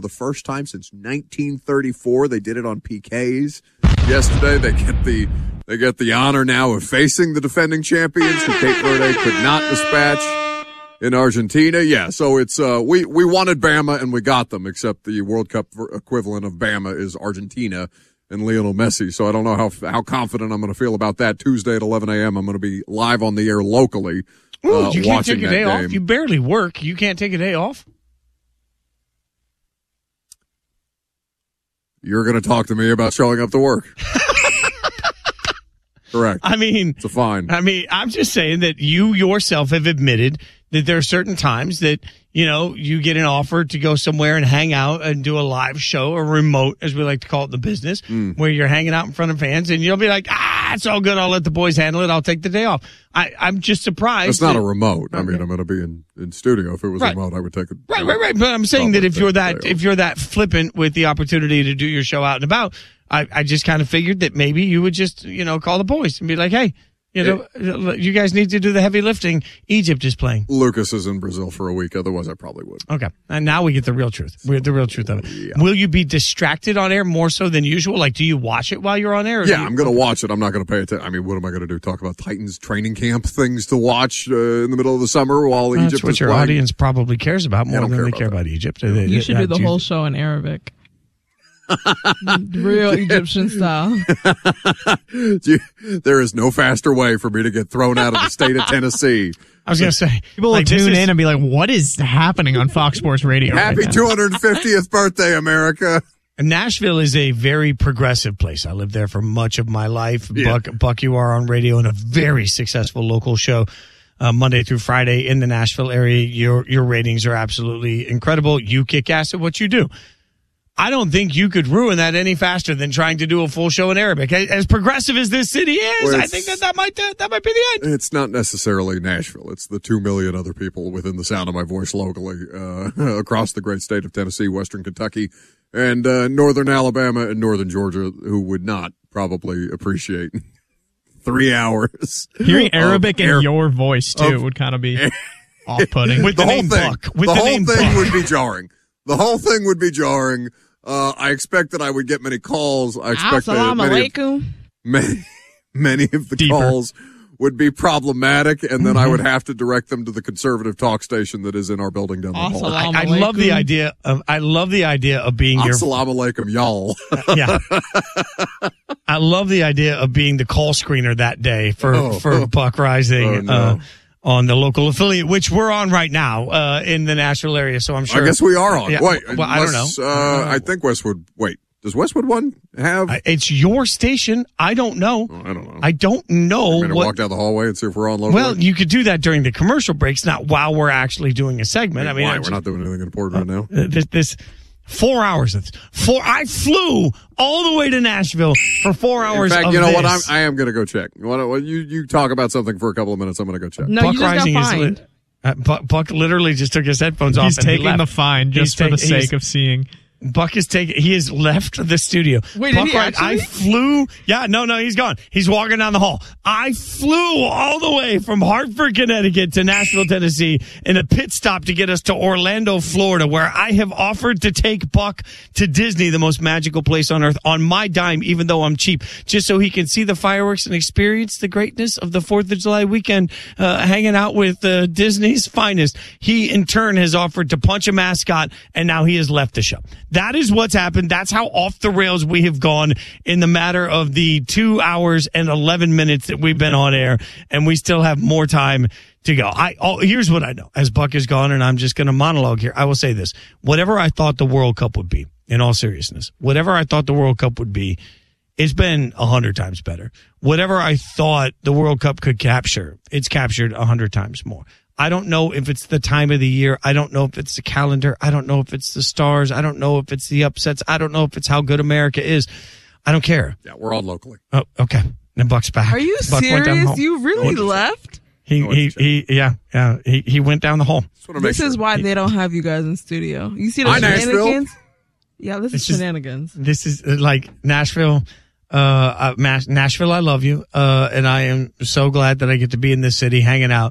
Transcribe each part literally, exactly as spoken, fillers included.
the first time since nineteen thirty-four. They did it on P Ks yesterday. They get the they get the honor now of facing the defending champions, who Cape Verde could not dispatch in Argentina. Yeah, so it's uh, we we wanted Bama and we got them. Except the World Cup equivalent of Bama is Argentina and Lionel Messi. So I don't know how how confident I'm going to feel about that. Tuesday at eleven a.m. I'm going to be live on the air locally. Ooh, uh, you can't take a day game. off. You barely work. You can't take a day off. You're going to talk to me about showing up to work. Correct. I mean, it's a fine. I mean, I'm just saying that you yourself have admitted that there are certain times that, you know, you get an offer to go somewhere and hang out and do a live show, or remote, as we like to call it in the business, mm. where you're hanging out in front of fans, and you'll be like, ah, it's all good. I'll let the boys handle it. I'll take the day off. I, I'm just surprised. It's not that, a remote. I okay. mean, I'm going to be in, in studio. If it was right. remote, I would take it. Right, right, right. But I'm saying that if you're that, if you're that flippant with the opportunity to do your show out and about, I, I just kind of figured that maybe you would just, you know, call the boys and be like, hey, you know, it, you guys need to do the heavy lifting. Egypt is playing. Lucas is in Brazil for a week. Otherwise, I probably would. Okay. And now we get the real truth. We get the real truth of it. Yeah. Will you be distracted on air more so than usual? Like, do you watch it while you're on air? Yeah, you, I'm going to watch it. I'm not going to pay attention. I mean, what am I going to do? Talk about Titans training camp things to watch uh, in the middle of the summer while That's Egypt what is your playing? audience probably cares about more than they care care about about Egypt. You they, should do the whole show in Arabic. Real Egyptian style. There is no faster way for me to get thrown out of the state of Tennessee. I was going to say. People like, like tune is, in and be like, what is happening on Fox Sports Radio? Happy right two hundred fiftieth birthday, America. Nashville is a very progressive place. I lived there for much of my life. Yeah. Buck, Buck, you are on radio in a very successful local show. Uh, Monday through Friday in the Nashville area. Your your ratings are absolutely incredible. You kick ass at what you do. I don't think you could ruin that any faster than trying to do a full show in Arabic. As progressive as this city is, well, I think that that might, uh, that might be the end. It's not necessarily Nashville. It's the two million other people within the sound of my voice locally uh, across the great state of Tennessee, Western Kentucky, and uh, Northern Alabama and Northern Georgia who would not probably appreciate three hours. Hearing Arabic in air, your voice, too, of, would kind of be off-putting. With the, the whole name thing, Buck. With the the whole name thing Buck. would be jarring. The whole thing would be jarring. Uh, I expect that I would get many calls. I expect that Assalamu many, alaikum. of, many, many of the Deeper. calls would be problematic, and then mm-hmm. I would have to direct them to the conservative talk station that is in our building down the hall. Assalamu I, I love the idea of I love the idea of being your Assalamu alaikum, y'all. yeah. I love the idea of being the call screener that day for Oh. for Buck Rising. Oh, no. uh, on the local affiliate, which we're on right now uh, in the Nashville area. So I'm sure. I guess we are on. Yeah, Wait, well, I don't unless, know. Uh, I don't know. I think Westwood. Wait, does Westwood One have? I, it's your station. I don't know. Oh, I don't know. I don't know. I'm what, walk down the hallway and see if we're on locally. well, you could do that during the commercial breaks, not while we're actually doing a segment. I mean, why? I We're just, not doing anything important right now. uh, this, this four hours. Of, four. I flew all the way to Nashville for four hours. In fact, of you know this. what? I'm, I am going to go check. What, what, you you talk about something for a couple of minutes. I'm going to go check. No, Buck you just Rising got is fined. lit. Uh, Buck, Buck literally just took his headphones off. He's and he taking left. the fine just He's for the take- he's- sake of seeing. Buck is taking. He has left the studio. Wait, Buck did he Ri- actually? I flew. Yeah, no, no, he's gone. He's walking down the hall. I flew all the way from Hartford, Connecticut to Nashville, Tennessee in a pit stop to get us to Orlando, Florida, where I have offered to take Buck to Disney, the most magical place on earth, on my dime, even though I'm cheap, just so he can see the fireworks and experience the greatness of the fourth of July weekend, uh, hanging out with uh, Disney's finest. He, in turn, has offered to punch a mascot, and now he has left the show. That is what's happened. That's how off the rails we have gone in the matter of the two hours and eleven minutes that we've been on air, and we still have more time to go. I oh, here's what I know. As Buck is gone, and I'm just going to monologue here, I will say this. Whatever I thought the World Cup would be, in all seriousness, whatever I thought the World Cup would be, it's been a hundred times better. Whatever I thought the World Cup could capture, it's captured a hundred times more. I don't know if it's the time of the year. I don't know if it's the calendar. I don't know if it's the stars. I don't know if it's the upsets. I don't know if it's how good America is. I don't care. Yeah, we're on locally. Oh, okay. And Buck's back. Are you Buck went down the serious? hall. You really left? He, No, he, it's he, yeah, yeah. He, he went down the hall. Just wanna make This sure. is why they don't have you guys in studio. You see the Hi, Nashville. shenanigans? Yeah, this is It's just- shenanigans. This is uh, like Nashville. Uh, uh, Mas- Nashville, I love you. Uh, and I am so glad that I get to be in this city hanging out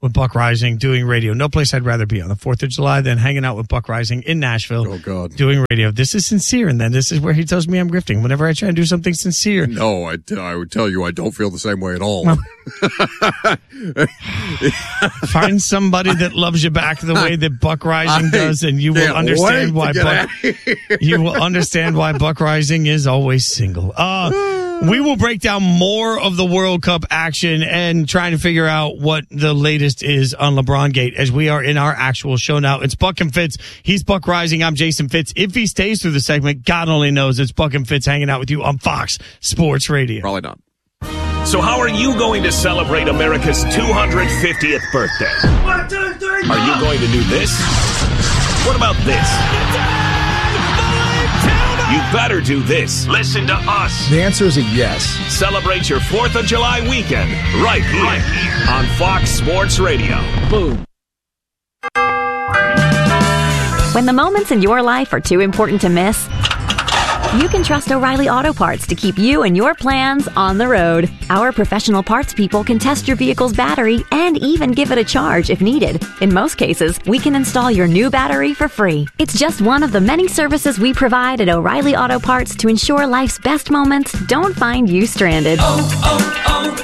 with Buck Rising doing radio. No place I'd rather be on the fourth of July than hanging out with Buck Rising in Nashville. Oh, God. Doing radio. This is sincere, and then this is where he tells me I'm grifting. Whenever I try and do something sincere. No, I, t- I would tell you I don't feel the same way at all. Well, find somebody that loves you back the way that Buck Rising does, and you will understand why Buck. You will understand why Buck Rising is always single. Uh, we will break down more of the World Cup action and trying to figure out what the latest is on LeBron Gate as we are in our actual show now. It's Buck and Fitz. He's Buck Rising. I'm Jason Fitz. If he stays through the segment, God only knows. It's Buck and Fitz hanging out with you on Fox Sports Radio. Probably not. So how are you going to celebrate America's two hundred fiftieth birthday? One, two, three, Are you going to do this? What about this? You better do this. Listen to us. The answer is a yes. Celebrate your fourth of July weekend right here, right here. on Fox Sports Radio. Boom. When the moments in your life are too important to miss, you can trust O'Reilly Auto Parts to keep you and your plans on the road. Our professional parts people can test your vehicle's battery and even give it a charge if needed. In most cases, we can install your new battery for free. It's just one of the many services we provide at O'Reilly Auto Parts to ensure life's best moments don't find you stranded. Oh,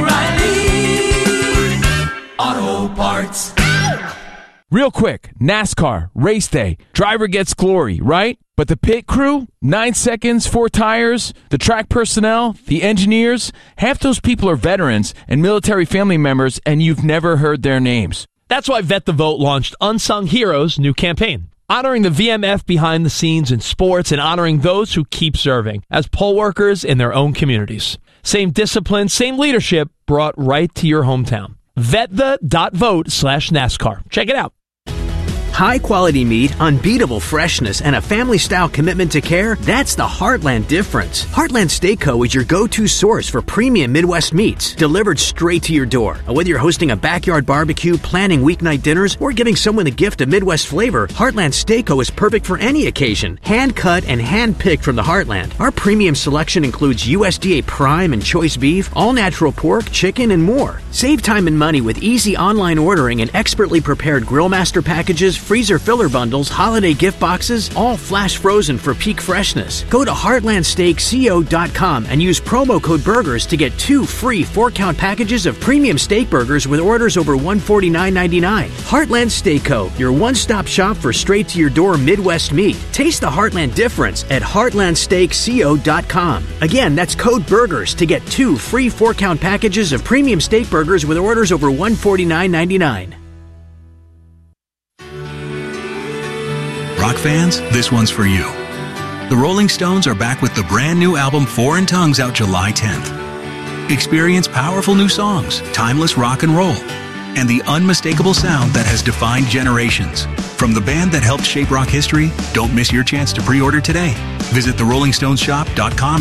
oh, oh, O'Reilly Auto Parts. Real quick, NASCAR, race day, driver gets glory, right? But the pit crew, nine seconds, four tires, the track personnel, the engineers, half those people are veterans and military family members, and you've never heard their names. That's why Vet the Vote launched Unsung Heroes' new campaign, honoring the V M F behind the scenes in sports and honoring those who keep serving as poll workers in their own communities. Same discipline, same leadership brought right to your hometown. Vetthe.vote slash NASCAR. Check it out. High-quality meat, unbeatable freshness, and a family-style commitment to care, that's the Heartland difference. Heartland Steak Co. is your go-to source for premium Midwest meats, delivered straight to your door. Whether you're hosting a backyard barbecue, planning weeknight dinners, or giving someone a gift of Midwest flavor, Heartland Steak Co. is perfect for any occasion. Hand-cut and hand-picked from the Heartland. Our premium selection includes U S D A Prime and Choice Beef, all-natural pork, chicken, and more. Save time and money with easy online ordering and expertly prepared Grillmaster packages, freezer filler bundles, holiday gift boxes, all flash frozen for peak freshness. Go to heartland steak co dot com and use promo code BURGERS to get two free four-count packages of premium steak burgers with orders over one hundred forty-nine ninety-nine. Heartland Steak Co., your one-stop shop for straight-to-your-door Midwest meat. Taste the Heartland difference at heartland steak co dot com. Again, that's code BURGERS to get two free four-count packages of premium steak burgers with orders over one hundred forty-nine ninety-nine. Rock fans, this one's for you. The Rolling Stones are back with the brand new album Foreign Tongues out July tenth. Experience powerful new songs, timeless rock and roll, and the unmistakable sound that has defined generations. From the band that helped shape rock history, don't miss your chance to pre-order today. Visit the rolling stones shop dot com